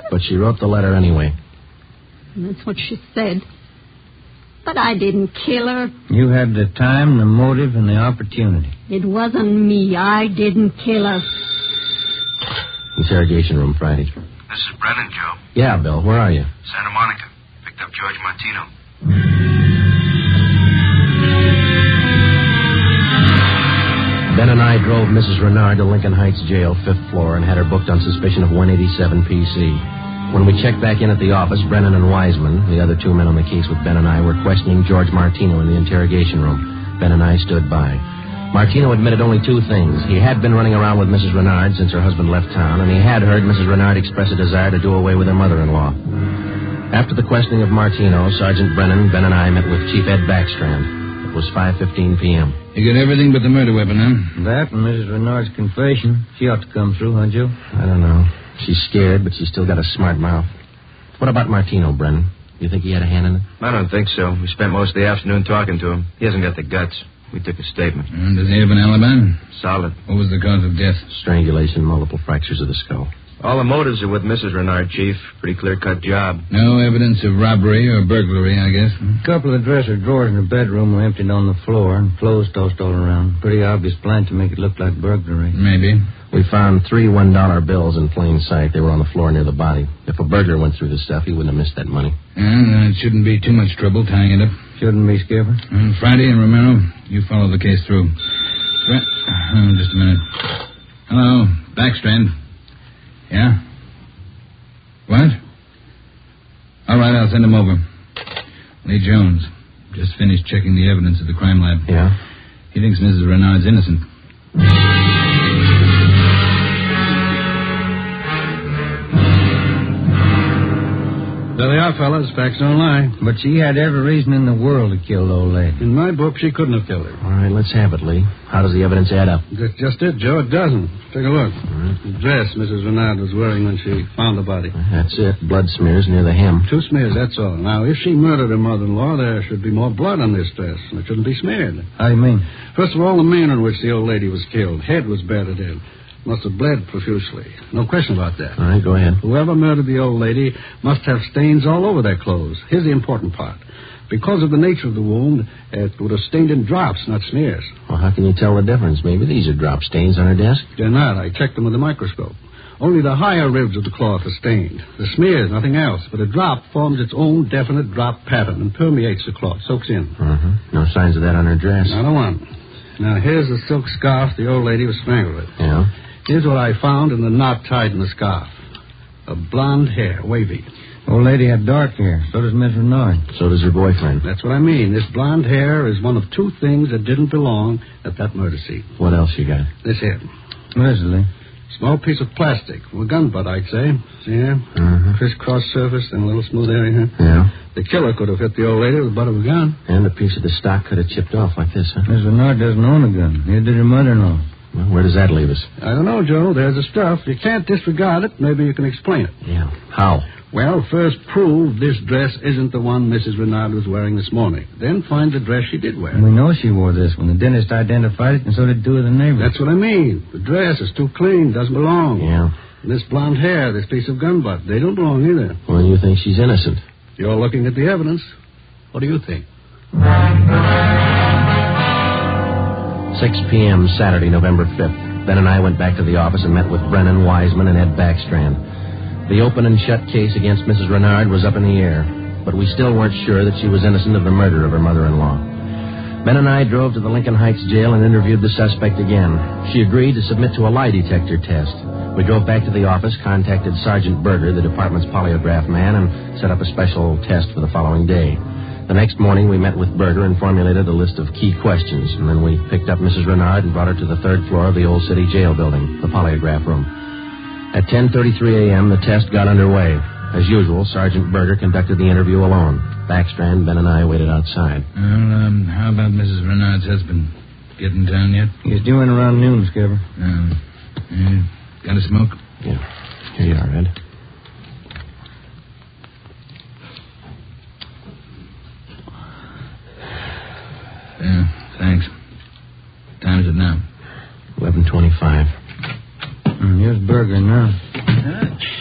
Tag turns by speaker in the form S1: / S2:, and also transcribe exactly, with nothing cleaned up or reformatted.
S1: But she wrote the letter anyway.
S2: That's what she said. But I didn't kill her.
S3: You had the time, the motive, and the opportunity.
S2: It wasn't me. I didn't kill her.
S1: Interrogation room, Friday.
S4: This is Brennan, Joe.
S1: Yeah, Bill. Where are you?
S4: Santa Monica. Picked up George Martino.
S1: Ben and I drove Missus Renard to Lincoln Heights Jail, fifth floor, and had her booked on suspicion of one eighty-seven P C. When we checked back in at the office, Brennan and Wiseman, the other two men on the case with Ben and I, were questioning George Martino in the interrogation room. Ben and I stood by. Martino admitted only two things. He had been running around with Missus Renard since her husband left town, and he had heard Missus Renard express a desire to do away with her mother-in-law. After the questioning of Martino, Sergeant Brennan, Ben and I met with Chief Ed Backstrand. It was five fifteen p.m.
S5: You got everything but the murder weapon, huh?
S3: That and Missus Renard's confession. She ought to come through, huh, Joe?
S1: I don't know. She's scared, but she's still got a smart mouth. What about Martino, Brennan? You think he had a hand in it?
S4: I don't think so. We spent most of the afternoon talking to him. He hasn't got the guts. We took a statement.
S5: And does he have an alibi?
S4: Solid.
S5: What was the cause of death?
S1: Strangulation, multiple fractures of the skull.
S4: All the motives are with Missus Renard, Chief. Pretty clear-cut job.
S5: No evidence of robbery or burglary, I guess.
S3: A couple of dresser drawers in her bedroom were emptied on the floor and clothes tossed all around. Pretty obvious plan to make it look like burglary.
S5: Maybe.
S1: We found three one-dollar bills in plain sight. They were on the floor near the body. If a burglar went through the stuff, he wouldn't have missed that money.
S5: And it shouldn't be too much trouble tying it up.
S3: Shouldn't be, Skipper.
S5: And Friday and Romero, you follow the case through. Oh, just a minute. Hello, Backstrand. Yeah? What? All right, I'll send him over. Lee Jones. Just finished checking the evidence at the crime lab.
S1: Yeah?
S5: He thinks Missus Renard's innocent.
S6: There they are, fellas. Facts don't lie.
S3: But she had every reason in the world to kill the old lady.
S6: In my book, she couldn't have killed her.
S1: All right, let's have it, Lee. How does the evidence add up?
S6: That's just it, Joe. It doesn't. Take a look. Right. The dress Missus Renard was wearing when she found the body.
S1: That's it. Blood smears near the hem.
S6: Two smears, that's all. Now, if she murdered her mother-in-law, there should be more blood on this dress, and it shouldn't be smeared.
S3: How do you mean?
S6: First of all, the manner in which the old lady was killed. Head was battered in. Must have bled profusely. No question about that.
S1: All right, go ahead.
S6: Whoever murdered the old lady must have stains all over their clothes. Here's the important part. Because of the nature of the wound, it would have stained in drops, not smears.
S1: Well, how can you tell the difference? Maybe these are drop stains on her desk?
S6: They're not. I checked them with a microscope. Only the higher ribs of the cloth are stained. The smears, nothing else. But a drop forms its own definite drop pattern and permeates the cloth, soaks in.
S1: Mm-hmm. No signs of that on her dress.
S6: Not a one. Now, here's the silk scarf the old lady was strangled with.
S1: Yeah?
S6: Here's what I found in the knot tied in the scarf. A blonde hair, wavy.
S3: Old lady had dark hair. So does Miss Renard.
S1: So does her boyfriend.
S6: That's what I mean. This blonde hair is one of two things that didn't belong at that murder scene.
S1: What else you got?
S6: This here.
S3: What is it, Lee?
S6: Small piece of plastic. Well, a gun butt, I'd say. See here?
S1: Mm-hmm.
S6: Crisscross surface and a little smooth area here.
S1: Yeah.
S6: The killer could have hit the old lady with the butt of a gun.
S1: And a piece of the stock could have chipped off like this, huh?
S3: Miss Renard doesn't own a gun. Neither did her mother-in-law.
S1: Well, where does that leave us?
S6: I don't know, Joe. There's the stuff. You can't disregard it. Maybe you can explain it.
S1: Yeah. How?
S6: Well, first prove this dress isn't the one Missus Renard was wearing this morning. Then find the dress she did wear.
S3: We know she wore this one. The dentist identified it, and so did two of the neighbors.
S6: That's what I mean. The dress is too clean. Doesn't belong.
S1: Yeah.
S6: And this blonde hair, this piece of gun butt, they don't belong either.
S1: Well, you think she's innocent?
S6: You're looking at the evidence. What do you think?
S1: six p.m. Saturday, November fifth. Ben and I went back to the office and met with Brennan, Wiseman, and Ed Backstrand. The open and shut case against Missus Renard was up in the air, but we still weren't sure that she was innocent of the murder of her mother-in-law. Ben and I drove to the Lincoln Heights jail and interviewed the suspect again. She agreed to submit to a lie detector test. We drove back to the office, contacted Sergeant Berger, the department's polygraph man, and set up a special test for the following day. The next morning, we met with Berger and formulated a list of key questions, and then we picked up Missus Renard and brought her to the third floor of the Old City Jail building, the polygraph room. At ten thirty-three a.m., the test got underway. As usual, Sergeant Berger conducted the interview alone. Backstrand, Ben, and I waited outside.
S5: Well, um, how about Missus Renard's husband? Get in town yet?
S3: He's due in around noon, Skipper.
S5: Um, yeah. Got a smoke?
S1: Yeah. Here you are, Ed.